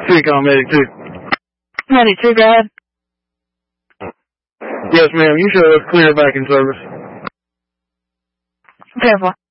Recon Medic 2. Medic 2, go ahead. Yes, ma'am. You show us clear back in service. Careful.